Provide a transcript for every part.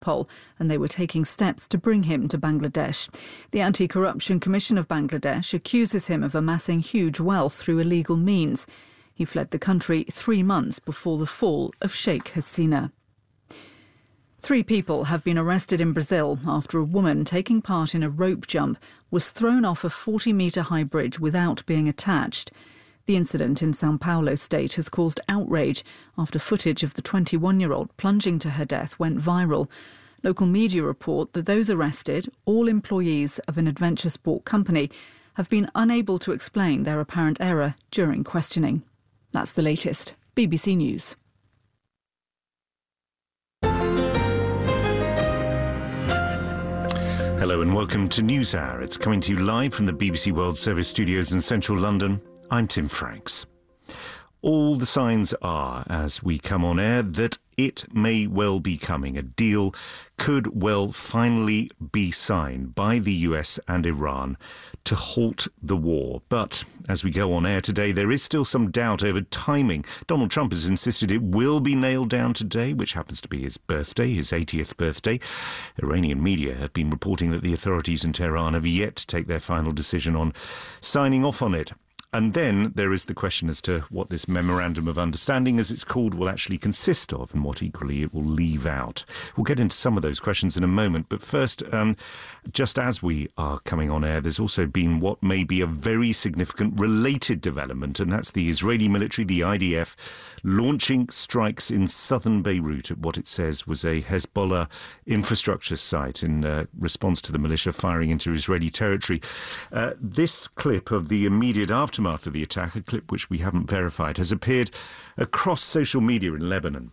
Interpol, and they were taking steps to bring him to Bangladesh. The Anti-Corruption Commission of Bangladesh accuses him of amassing huge wealth through illegal means. He fled the country 3 months before the fall of Sheikh Hasina. 3 people have been arrested in Brazil after a woman taking part in a rope jump was thrown off a 40-metre high bridge without being attached. The incident in São Paulo state has caused outrage after footage of the 21-year-old plunging to her death went viral. Local media report that those arrested, all employees of an adventure sport company, have been unable to explain their apparent error during questioning. That's the latest. BBC News. Hello and welcome to NewsHour. It's coming to you live from the BBC World Service studios in central London. I'm Tim Franks. All the signs are, as we come on air, that it may well be coming. A deal could well finally be signed by the US and Iran to halt the war. But as we go on air today, there is still some doubt over timing. Donald Trump has insisted it will be nailed down today, which happens to be his birthday, his 80th birthday. Iranian media have been reporting that the authorities in Tehran have yet to take their final decision on signing off on it. And then there is the question as to what this memorandum of understanding, as it's called, will actually consist of and what equally it will leave out. We'll get into some of those questions in a moment. But first, just as we are coming on air, there's also been what may be a very significant related development, and that's the Israeli military, the IDF, launching strikes in southern Beirut at what it says was a Hezbollah infrastructure site in response to the militia firing into Israeli territory. This clip of the immediate aftermath of the attack, a clip which we haven't verified, has appeared across social media in Lebanon.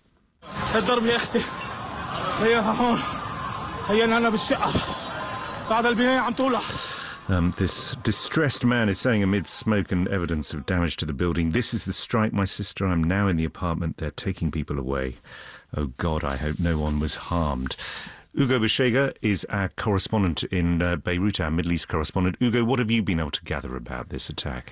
This distressed man is saying amid smoke and evidence of damage to the building, "This is the strike, my sister. I'm now in the apartment. They're taking people away. Oh God, I hope no one was harmed." Ugo Bashega is our correspondent in Beirut, our Middle East correspondent. Ugo, what have you been able to gather about this attack?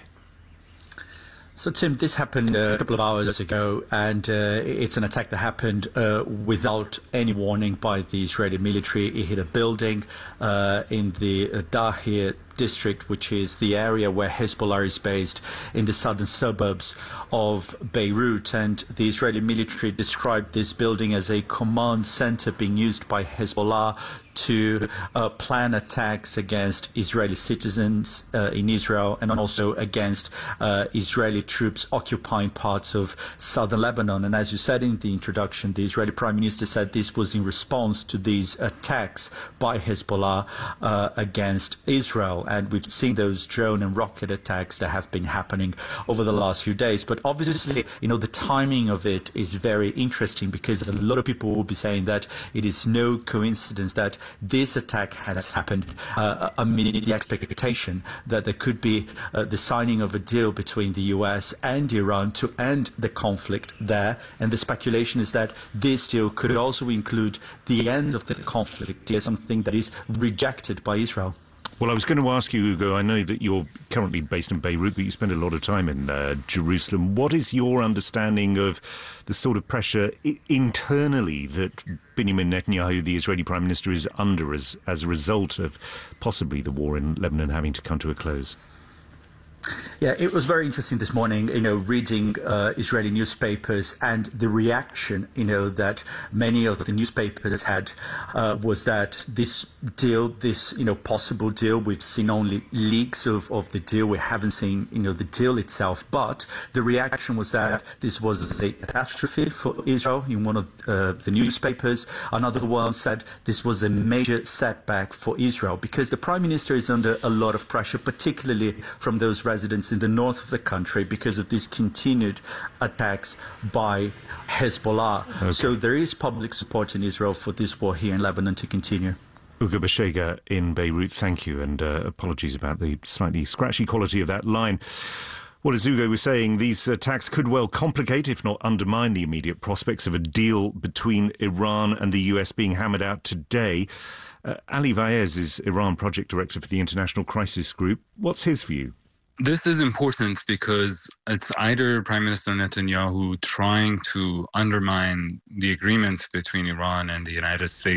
So, Tim, this happened a couple of hours ago, and it's an attack that happened without any warning by the Israeli military. It hit a building in the Dahir district, which is the area where Hezbollah is based in the southern suburbs of Beirut. And the Israeli military described this building as a command center being used by Hezbollah to plan attacks against Israeli citizens in Israel and also against Israeli troops occupying parts of southern Lebanon. And as you said in the introduction, the Israeli Prime Minister said this was in response to these attacks by Hezbollah against Israel. And we've seen those drone and rocket attacks that have been happening over the last few days. But obviously, you know, the timing of it is very interesting, because a lot of people will be saying that it is no coincidence that this attack has happened amid the expectation that there could be the signing of a deal between the US and Iran to end the conflict there. And the speculation is that this deal could also include the end of the conflict, something that is rejected by Israel. Well, I was going to ask you, Ugo, I know that you're currently based in Beirut, but you spend a lot of time in Jerusalem. What is your understanding of the sort of pressure internally that Benjamin Netanyahu, the Israeli Prime Minister, is under as a result of possibly the war in Lebanon having to come to a close? Yeah, it was very interesting this morning, reading Israeli newspapers, and the reaction, that many of the newspapers had was that this deal, this, possible deal, we've seen only leaks of the deal. We haven't seen, the deal itself. But the reaction was that this was a catastrophe for Israel in one of the newspapers. Another one said this was a major setback for Israel, because the Prime Minister is under a lot of pressure, particularly from those residents in the north of the country, because of these continued attacks by Hezbollah. Okay. So there is public support in Israel for this war here in Lebanon to continue. Ugo Bashega in Beirut, thank you, and apologies about the slightly scratchy quality of that line. Well, as Ugo was saying, these attacks could well complicate, if not undermine, the immediate prospects of a deal between Iran and the US being hammered out today. Ali Vaez is Iran Project Director for the International Crisis Group. What's his view? This is important because it's either Prime Minister Netanyahu trying to undermine the agreement between Iran and the United States at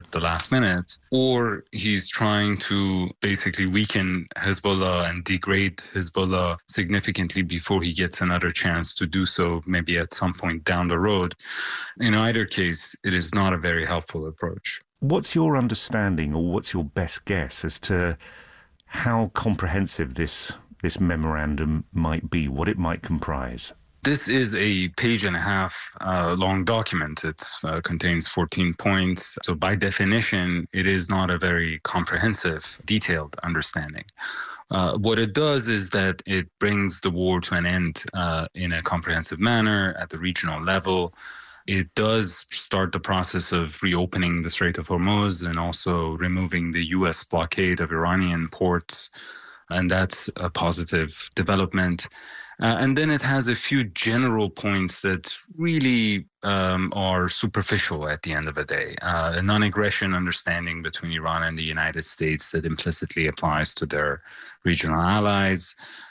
the last minute, or he's trying to basically weaken Hezbollah and degrade Hezbollah significantly before he gets another chance to do so, maybe at some point down the road. In either case, it is not a very helpful approach. What's your understanding, or what's your best guess as to how comprehensive this memorandum might be, what it might comprise? This is a page-and-a-half long document. It contains 14 points. So by definition, it is not a very comprehensive, detailed understanding. What it does is that it brings the war to an end in a comprehensive manner at the regional level. It does start the process of reopening the Strait of Hormuz and also removing the U.S. blockade of Iranian ports, and that's a positive development. And then it has a few general points that really are superficial at the end of the day. A non-aggression understanding between Iran and the United States that implicitly applies to their regional allies,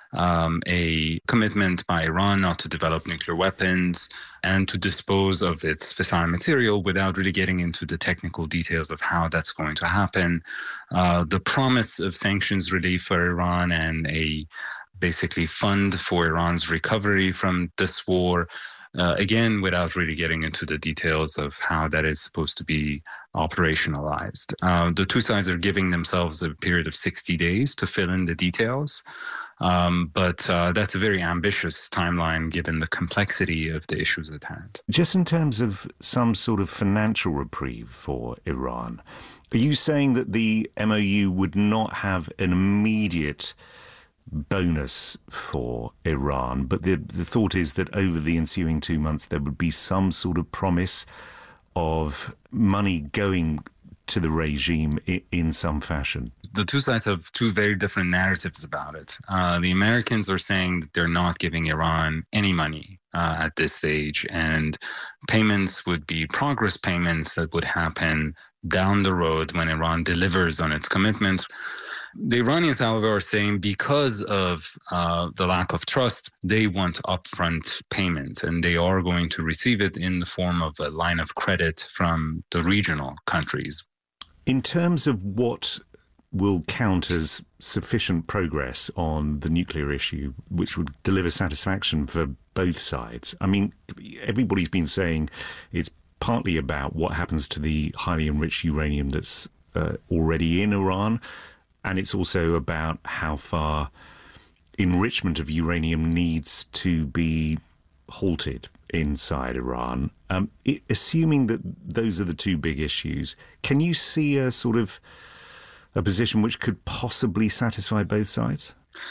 a commitment by Iran not to develop nuclear weapons and to dispose of its fissile material without really getting into the technical details of how that's going to happen. The promise of sanctions relief for Iran and a basically fund for Iran's recovery from this war, again, without really getting into the details of how that is supposed to be operationalized. The two sides are giving themselves a period of 60 days to fill in the details. But that's a very ambitious timeline given the complexity of the issues at hand. Just in terms of some sort of financial reprieve for Iran, are you saying that the MOU would not have an immediate bonus for Iran, but the thought is that over the ensuing 2 months there would be some sort of promise of money going to the regime in some fashion? The two sides have two very different narratives about it. The Americans are saying that they're not giving Iran any money at this stage, and payments would be progress payments that would happen down the road when Iran delivers on its commitments. The Iranians, however, are saying because of the lack of trust, they want upfront payment, and they are going to receive it in the form of a line of credit from the regional countries. In terms of what will count as sufficient progress on the nuclear issue, which would deliver satisfaction for both sides, I mean, everybody's been saying it's partly about what happens to the highly enriched uranium that's already in Iran, and it's also about how far enrichment of uranium needs to be halted inside Iran. Assuming that those are the two big issues, can you see a sort of a position which could possibly satisfy both sides?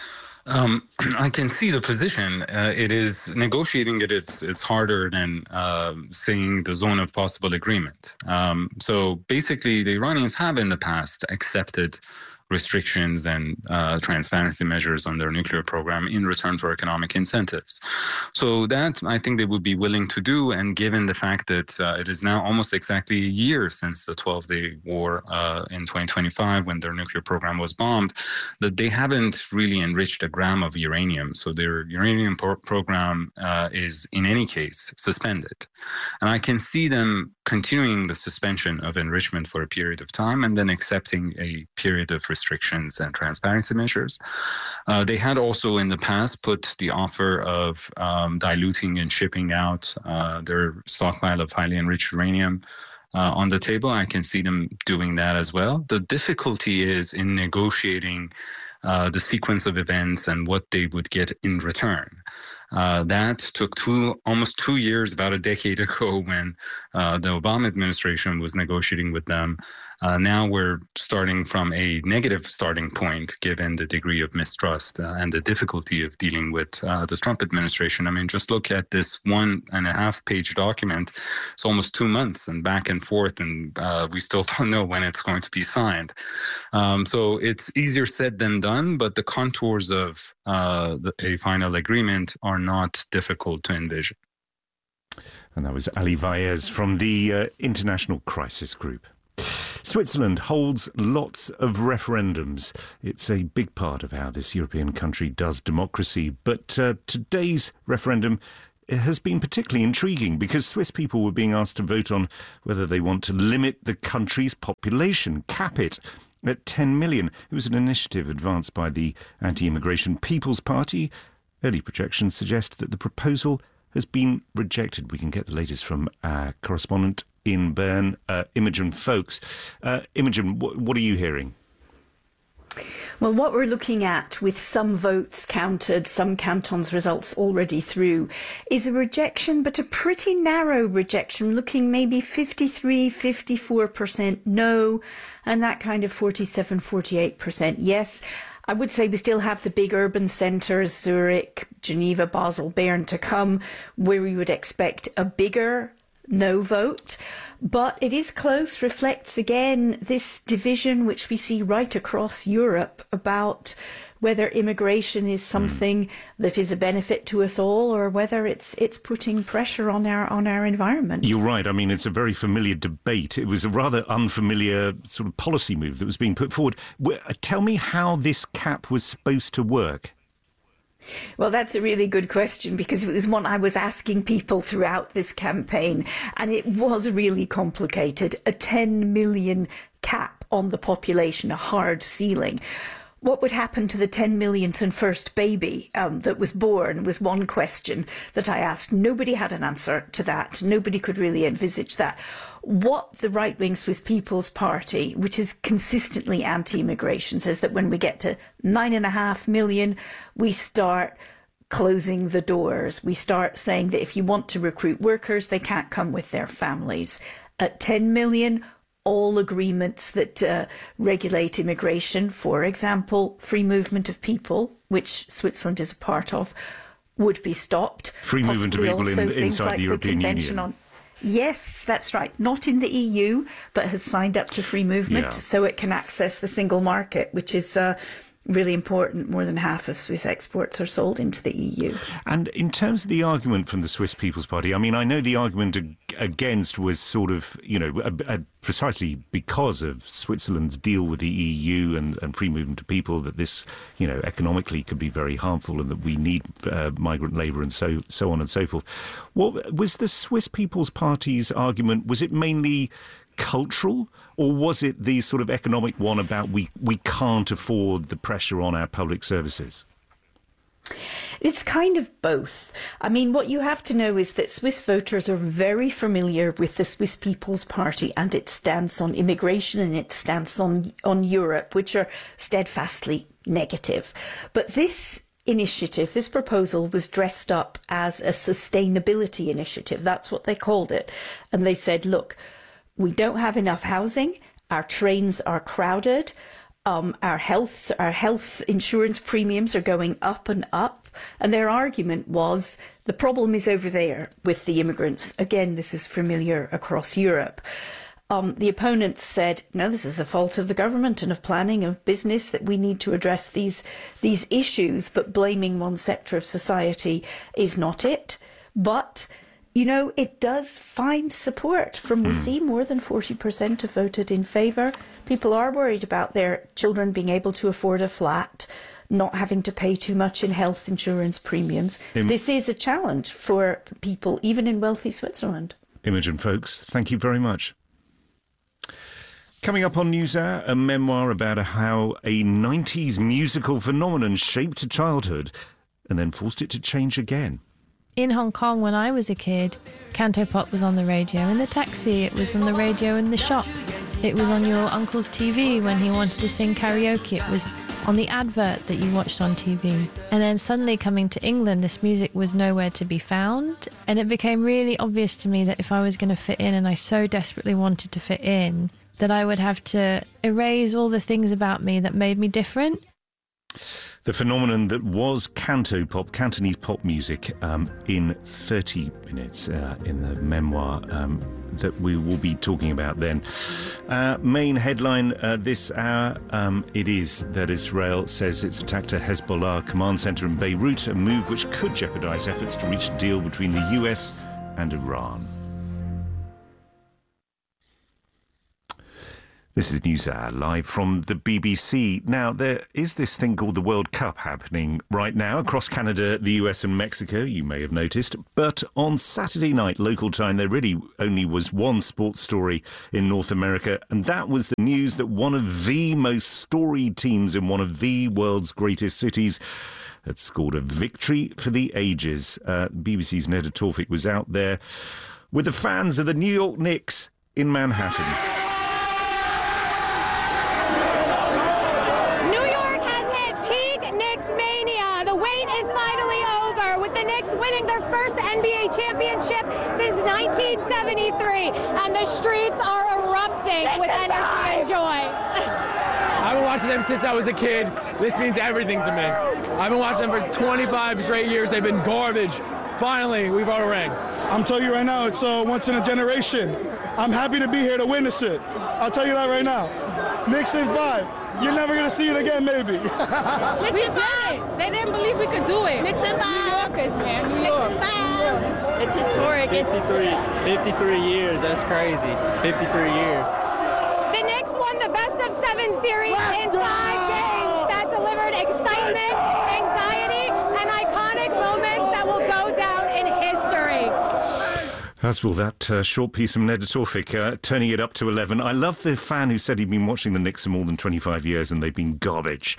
I can see the position. It is negotiating it. It's harder than saying the zone of possible agreement. So basically, the Iranians have in the past accepted restrictions and transparency measures on their nuclear program in return for economic incentives. So that I think they would be willing to do, and given the fact that it is now almost exactly a year since the 12-day war in 2025 when their nuclear program was bombed, that they haven't really enriched a gram of uranium. So their uranium program is in any case suspended. And I can see them continuing the suspension of enrichment for a period of time and then accepting a period of restrictions and transparency measures. They had also in the past put the offer of diluting and shipping out their stockpile of highly enriched uranium on the table. I can see them doing that as well. The difficulty is in negotiating the sequence of events and what they would get in return. That took almost 2 years, about a decade ago, when the Obama administration was negotiating with them. Now we're starting from a negative starting point, given the degree of mistrust and the difficulty of dealing with the Trump administration. I mean, just look at this 1.5-page document. It's almost 2 months and back and forth, and we still don't know when it's going to be signed. So it's easier said than done, but the contours of a final agreement are not difficult to envision. And that was Ali Vaez from the International Crisis Group. Switzerland holds lots of referendums. It's a big part of how this European country does democracy. But today's referendum has been particularly intriguing because Swiss people were being asked to vote on whether they want to limit the country's population, cap it at 10 million. It was an initiative advanced by the anti-immigration People's Party. Early projections suggest that the proposal has been rejected. We can get the latest from our correspondent in Bern, Imogen Foulkes. Imogen, what are you hearing? Well, what we're looking at, with some votes counted, some cantons' results already through, is a rejection, but a pretty narrow rejection, looking maybe 53, 54% no, and that kind of 47, 48% yes. I would say we still have the big urban centres, Zurich, Geneva, Basel, Bern to come, where we would expect a bigger no vote. But it is close, reflects again this division which we see right across Europe about whether immigration is something that is a benefit to us all or whether it's putting pressure on our environment. You're right. I mean, it's a very familiar debate. It was a rather unfamiliar sort of policy move that was being put forward. Tell me how this cap was supposed to work. Well, that's a really good question because it was one I was asking people throughout this campaign, and it was really complicated. A 10 million cap on the population, a hard ceiling. What would happen to the 10 millionth and first baby that was born was one question that I asked. Nobody had an answer to that. Nobody could really envisage that. What the right-wing Swiss People's Party, which is consistently anti-immigration, says that when we get to 9.5 million, we start closing the doors. We start saying that if you want to recruit workers, they can't come with their families. At 10 million, all agreements that regulate immigration, for example, free movement of people, which Switzerland is a part of, would be stopped. Free movement of people inside the European Union. Yes, that's right. Not in the EU, but has signed up to free movement, so it can access the single market, which is really important. More than half of Swiss exports are sold into the EU. And in terms of the argument from the Swiss People's Party, I mean, I know the argument against was sort of, precisely because of Switzerland's deal with the EU and free movement of people, that this, economically could be very harmful and that we need migrant labour and so on and so forth. What was the Swiss People's Party's argument? Was it mainly cultural, or was it the sort of economic one about we can't afford the pressure on our public services? It's kind of both. I mean, what you have to know is that Swiss voters are very familiar with the Swiss People's Party and its stance on immigration and its stance on Europe, which are steadfastly negative. But this initiative, this proposal, was dressed up as a sustainability initiative. That's what they called it. And they said, look, we don't have enough housing, our trains are crowded, our health insurance premiums are going up and up. And their argument was the problem is over there with the immigrants. Again, this is familiar across Europe. The opponents said, no, this is the fault of the government and of planning, of business, that we need to address these issues, but blaming one sector of society is not it. But it does find support from, we see more than 40% have voted in favour. People are worried about their children being able to afford a flat, not having to pay too much in health insurance premiums. This is a challenge for people, even in wealthy Switzerland. Imogen Foulkes, thank you very much. Coming up on NewsHour, a memoir about how a 90s musical phenomenon shaped childhood and then forced it to change again. In Hong Kong, when I was a kid, Cantopop was on the radio in the taxi, it was on the radio in the shop, it was on your uncle's TV when he wanted to sing karaoke, it was on the advert that you watched on TV. And then suddenly coming to England, this music was nowhere to be found, and it became really obvious to me that if I was going to fit in, and I so desperately wanted to fit in, that I would have to erase all the things about me that made me different. The phenomenon that was Cantopop, Cantonese pop music, in 30 minutes in the memoir that we will be talking about then. Main headline this hour, it is that Israel says it's attacked a Hezbollah command centre in Beirut, a move which could jeopardise efforts to reach a deal between the US and Iran. This is NewsHour, live from the BBC. Now, there is this thing called the World Cup happening right now across Canada, the US and Mexico, you may have noticed. But on Saturday night, local time, there really only was one sports story in North America, and that was the news that one of the most storied teams in one of the world's greatest cities had scored a victory for the ages. BBC's Neda Tawfik was out there with the fans of the New York Knicks in Manhattan. Winning their first NBA championship since 1973, and the streets are erupting with energy and joy. I've been watching them since I was a kid. This means everything to me. I've been watching them for 25 straight years. They've been garbage. Finally, we brought a ring. I'm telling you right now, it's once in a generation. I'm happy to be here to witness it. I'll tell you that right now. Knicks in 5. You're never going to see it again, maybe. We did it. They didn't believe we could do it. Knicks in 5. New Yorkers, man. New York. Knicks in 5. It's historic. 53 years. That's crazy. 53 years. The Knicks won the best-of-7 series in 5 games. That delivered excitement, anxiety, and iconic moments that will go down in history. As will that short piece from Neda Tawfik, turning it up to 11. I love the fan who said he'd been watching the Knicks for more than 25 years and they've been garbage.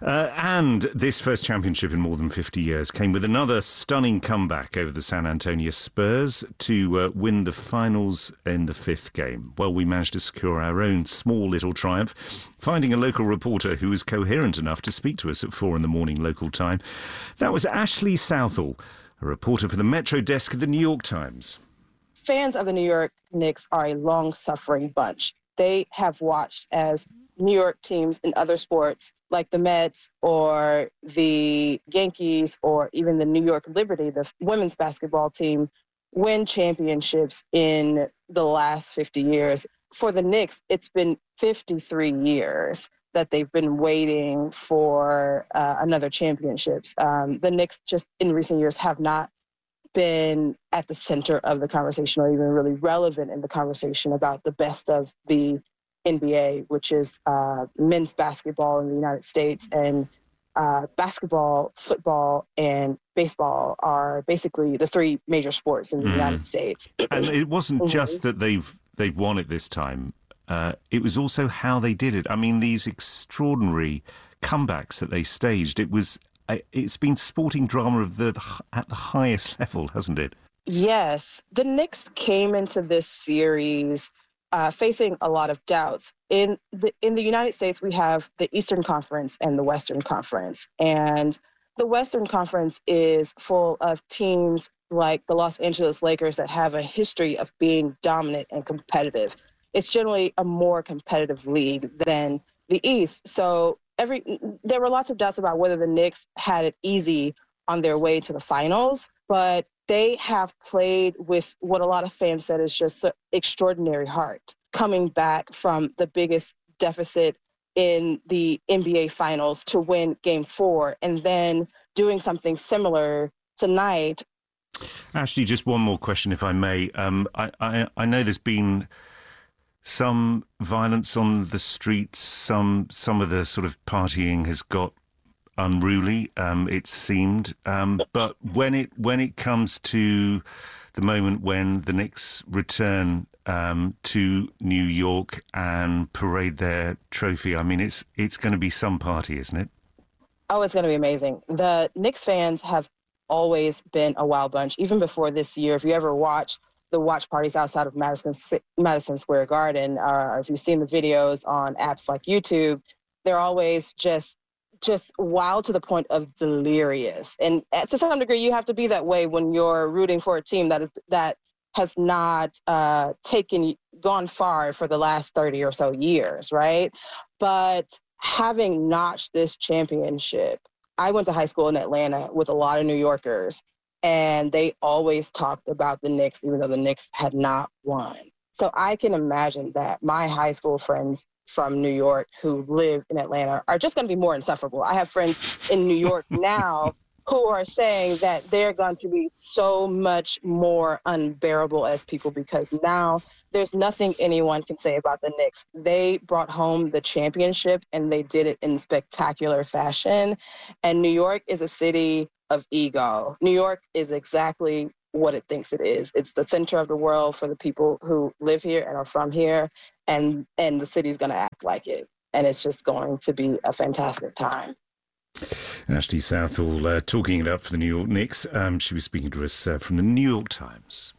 And this first championship in more than 50 years came with another stunning comeback over the San Antonio Spurs to win the finals in the 5th game. Well, we managed to secure our own small little triumph, finding a local reporter who was coherent enough to speak to us at 4 a.m. local time. That was Ashley Southall, a reporter for the Metro desk of the New York Times. Fans of the New York Knicks are a long-suffering bunch. They have watched as New York teams in other sports, like the Mets or the Yankees or even the New York Liberty, the women's basketball team, win championships in the last 50 years. For the Knicks, it's been 53 years that they've been waiting for another championships. The Knicks just in recent years have not been at the center of the conversation or even really relevant in the conversation about the best of the NBA, which is men's basketball in the United States, and basketball, football, and baseball are basically the 3 major sports in the United States. And it wasn't just that they've won it this time. It was also how they did it. I mean, these extraordinary comebacks that they staged, it's been sporting drama at the highest level, hasn't it? Yes. The Knicks came into this series facing a lot of doubts. In the United States, we have the Eastern Conference and the Western Conference. And the Western Conference is full of teams like the Los Angeles Lakers that have a history of being dominant and competitive. It's generally a more competitive league than the East. So there were lots of doubts about whether the Knicks had it easy on their way to the finals, but they have played with what a lot of fans said is just an extraordinary heart, coming back from the biggest deficit in the NBA finals to win Game 4 and then doing something similar tonight. Ashley, just one more question, if I may. I know there's been some violence on the streets, some of the sort of partying has got unruly, it seemed. But when it comes to the moment when the Knicks return to New York and parade their trophy, I mean, it's going to be some party, isn't it? Oh, it's going to be amazing. The Knicks fans have always been a wild bunch, even before this year. If you ever watch the watch parties outside of Madison Square Garden, or if you've seen the videos on apps like YouTube, they're always just wild to the point of delirious. And to some degree, you have to be that way when you're rooting for a team that has not gone far for the last 30 or so years, right? But having notched this championship, I went to high school in Atlanta with a lot of New Yorkers, and they always talked about the Knicks, even though the Knicks had not won. So I can imagine that my high school friends from New York who live in Atlanta are just going to be more insufferable. I have friends in New York now who are saying that they're going to be so much more unbearable as people because now there's nothing anyone can say about the Knicks. They brought home the championship, and they did it in spectacular fashion. And New York is a city of ego. New York is exactly what it thinks it is. It's the center of the world for the people who live here and are from here, and the city's going to act like it. And it's just going to be a fantastic time. Ashley Southall talking it up for the New York Knicks. She was speaking to us from the New York Times.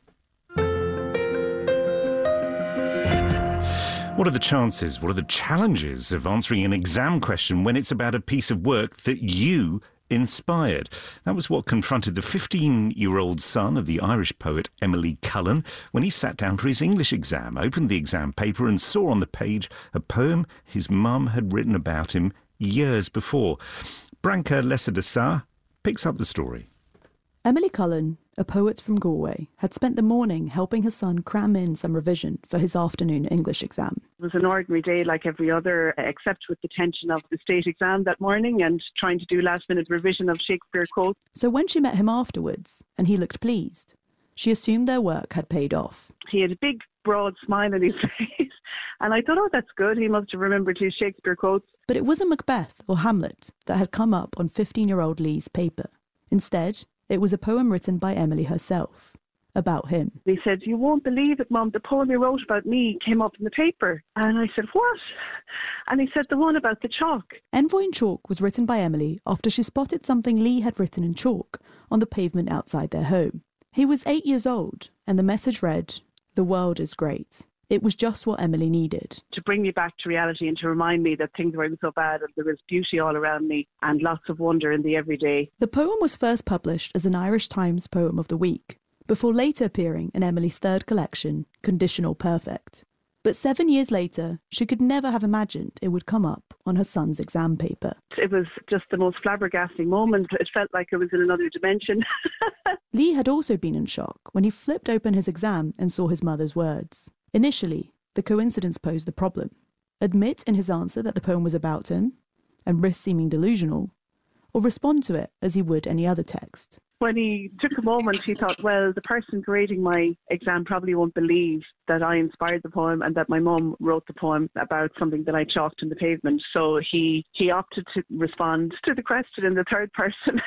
What are the chances, what are the challenges of answering an exam question when it's about a piece of work that you inspired? That was what confronted the 15-year-old son of the Irish poet Emily Cullen when he sat down for his English exam, opened the exam paper and saw on the page a poem his mum had written about him years before. Branca Lessa picks up the story. Emily Cullen, a poet from Galway, had spent the morning helping her son cram in some revision for his afternoon English exam. It was an ordinary day like every other, except with the tension of the state exam that morning and trying to do last-minute revision of Shakespeare quotes. So when she met him afterwards, and he looked pleased, she assumed their work had paid off. He had a big, broad smile on his face, and I thought, oh, that's good. He must have remembered his Shakespeare quotes. But it wasn't Macbeth or Hamlet that had come up on 15-year-old Lee's paper. Instead, it was a poem written by Emily herself, about him. He said, "You won't believe it, Mum, the poem you wrote about me came up in the paper." And I said, "What?" And he said, "The one about the chalk." Envoy in Chalk was written by Emily after she spotted something Lee had written in chalk on the pavement outside their home. He was 8 years old, and the message read, "The world is great." It was just what Emily needed. To bring me back to reality and to remind me that things weren't so bad and there was beauty all around me and lots of wonder in the everyday. The poem was first published as an Irish Times Poem of the Week, before later appearing in Emily's third collection, Conditional Perfect. But 7 years later, she could never have imagined it would come up on her son's exam paper. It was just the most flabbergasting moment. It felt like it was in another dimension. Lee had also been in shock when he flipped open his exam and saw his mother's words. Initially, the coincidence posed a problem. Admit in his answer that the poem was about him, and risk seeming delusional, or respond to it as he would any other text. When he took a moment, he thought, well, the person grading my exam probably won't believe that I inspired the poem and that my mum wrote the poem about something that I chalked in the pavement. So he opted to respond to the question in the third person.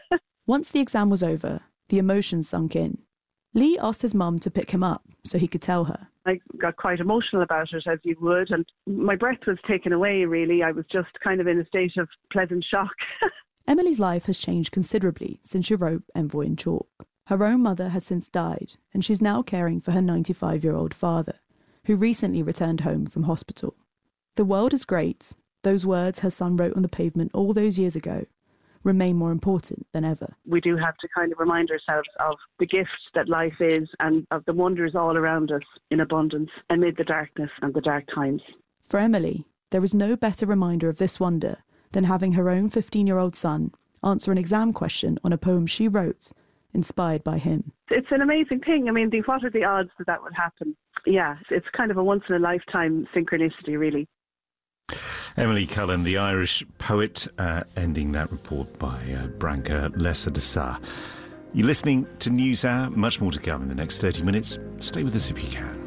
Once the exam was over, the emotions sunk in. Lee asked his mum to pick him up so he could tell her. I got quite emotional about it, as you would, and my breath was taken away, really. I was just kind of in a state of pleasant shock. Emily's life has changed considerably since she wrote Envoy in Chalk. Her own mother has since died, and she's now caring for her 95-year-old father, who recently returned home from hospital. The world is great. Those words her son wrote on the pavement all those years ago remain more important than ever. We do have to kind of remind ourselves of the gift that life is and of the wonders all around us in abundance amid the darkness and the dark times. For Emily, there is no better reminder of this wonder than having her own 15-year-old son answer an exam question on a poem she wrote, inspired by him. It's an amazing thing. I mean, what are the odds that that would happen? Yeah, it's kind of a once-in-a-lifetime synchronicity, really. Emily Cullen, the Irish poet, ending that report by Branca Lessa. You're listening to NewsHour. Much more to come in the next 30 minutes. Stay with us if you can.